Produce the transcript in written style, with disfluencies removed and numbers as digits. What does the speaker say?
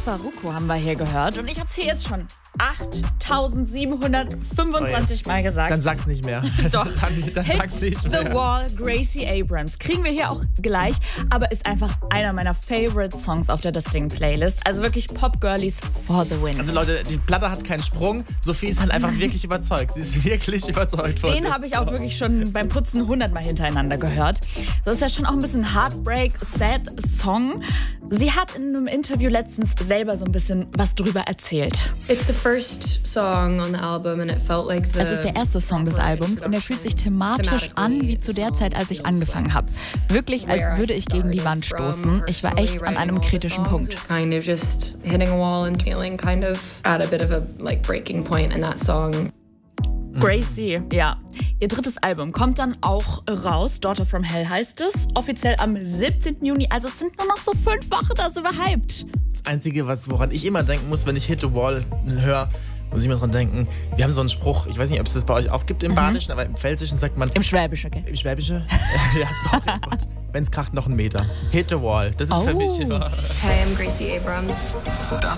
Farruko haben wir hier gehört und ich habe es hier jetzt schon 8725 Mal gesagt. Dann sag's nicht mehr. Doch. dann Hit sag's nicht mehr. The Wall, Gracie Abrams. Kriegen wir hier auch gleich, aber ist einfach einer meiner Favorite Songs auf der Distinct-Playlist. Also wirklich Pop-Girlies for the win. Also Leute, die Platte hat keinen Sprung. Sophie ist halt einfach wirklich überzeugt. Sie ist wirklich überzeugt von Den habe ich auch wirklich schon beim Putzen 100 Mal hintereinander gehört. Das ist ja schon auch ein bisschen Heartbreak, Sad Song. Sie hat in einem Interview letztens selber so ein bisschen was drüber erzählt. It's the first song on the album and it felt like Es ist der erste Song des Albums und er fühlt sich thematisch an wie zu der Zeit, als ich angefangen habe. Wirklich, als würde ich gegen die Wand stoßen. Ich war echt an einem kritischen Punkt. Kind of just hitting a wall and feeling kind of at a bit of a breaking point in that song. Gracie, ja. Ihr drittes Album kommt dann auch raus. Daughter from Hell heißt es. Offiziell am 17. Juni. Also es sind nur noch so 5 Wochen, da sind wir hyped. Das Einzige, woran ich immer denken muss, wenn ich Hit the Wall höre, muss ich mir dran denken. Wir haben so einen Spruch, ich weiß nicht, ob es das bei euch auch gibt im Badischen, aber im Pfälzischen sagt man... Im Schwäbischen, gell? Im Schwäbischen? Ja, sorry, Gott. Wenn es kracht, noch 1 Meter. Hit the Wall. Das ist für mich... Hi, I'm Gracie Abrams.